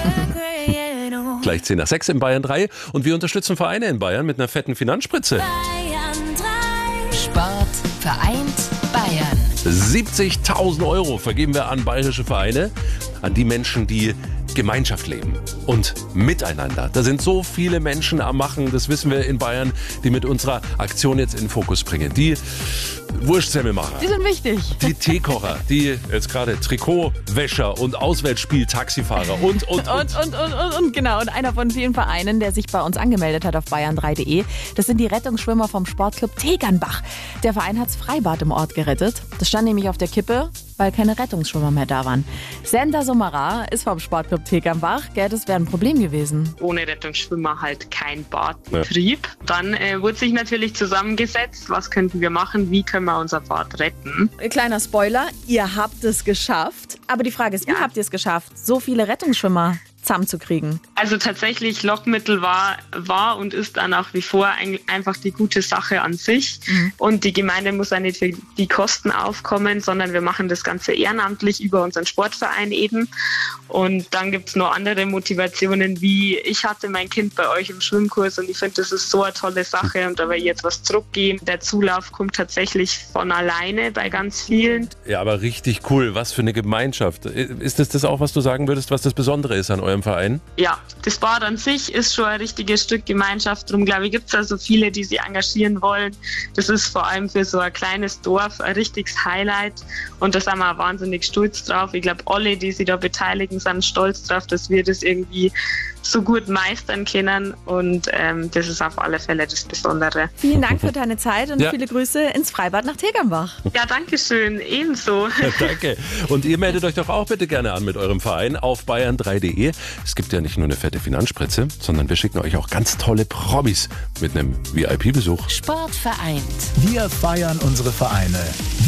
Gleich 10 nach 6 in Bayern 3 und wir unterstützen Vereine in Bayern mit einer fetten Finanzspritze. Bayern 3. Sport vereint Bayern. 70.000 € vergeben wir an bayerische Vereine, an die Menschen, die Gemeinschaft leben und miteinander. Da sind so viele Menschen am Machen, das wissen wir in Bayern, die mit unserer Aktion jetzt in den Fokus bringen. Die Wurstsemmelmacher, Die sind wichtig. die Teekocher, die jetzt gerade Trikotwäscher und Auswärtsspiel-Taxifahrer und. Und genau. Und einer von vielen Vereinen, der sich bei uns angemeldet hat auf bayern3.de, das sind die Rettungsschwimmer vom Sportclub Tegernbach. Der Verein hat's Freibad im Ort gerettet. Das stand nämlich auf der Kippe, weil keine Rettungsschwimmer mehr da waren. Senda Sommerer ist vom Sportclub Tegernbach. Gell, das wäre ein Problem gewesen. Ohne Rettungsschwimmer halt kein Badbetrieb. Ja. Dann wurde sich natürlich zusammengesetzt, was könnten wir machen, wie können wir unser Bad retten. Kleiner Spoiler, ihr habt es geschafft. Aber die Frage ist, wie habt ihr es geschafft, so viele Rettungsschwimmer zusammenzukriegen? Also tatsächlich, Lockmittel war und ist dann nach wie vor einfach die gute Sache an sich. Und die Gemeinde muss ja nicht für die Kosten aufkommen, sondern wir machen das Ganze ehrenamtlich über unseren Sportverein eben. Und dann gibt es noch andere Motivationen, wie ich hatte mein Kind bei euch im Schwimmkurs und ich finde, das ist so eine tolle Sache und da will ich jetzt was zurückgeben. Der Zulauf kommt tatsächlich von alleine bei ganz vielen. Ja, aber richtig cool. Was für eine Gemeinschaft. Ist das auch, was du sagen würdest, was das Besondere ist an eurem Verein? Ja, das Bad an sich ist schon ein richtiges Stück Gemeinschaft. Darum, glaube ich, gibt es da so viele, die sich engagieren wollen. Das ist vor allem für so ein kleines Dorf ein richtiges Highlight. Und da sind wir auch wahnsinnig stolz drauf. Ich glaube, alle, die sich da beteiligen, sind stolz drauf, dass wir das irgendwie so gut meistern können. Und das ist auf alle Fälle das Besondere. Vielen Dank für deine Zeit und viele Grüße ins Freibad nach Tegernbach. Ja, danke schön. Ebenso. Danke. Und ihr meldet euch doch auch bitte gerne an mit eurem Verein auf bayern3.de. Es gibt ja nicht nur eine fette Finanzspritze, sondern wir schicken euch auch ganz tolle Promis mit einem VIP-Besuch. Sport vereint. Wir feiern unsere Vereine.